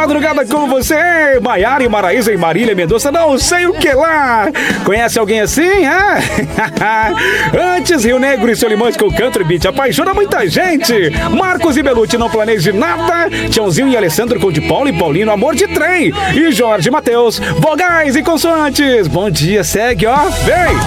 madrugada com você, Maiara e Maraísa e Marília Mendonça, não sei o que lá. Conhece alguém assim, hã? Antes, Rio Negro e Solimões com Country Beat apaixona muita gente. Marcos e Belucci, Não Planeje Nada. Tiãozinho e Alessandro com de Paulo e Paulino, Amor de Trem. E Jorge e Matheus, Vogais e Consoantes. Bom dia, segue, ó, vem.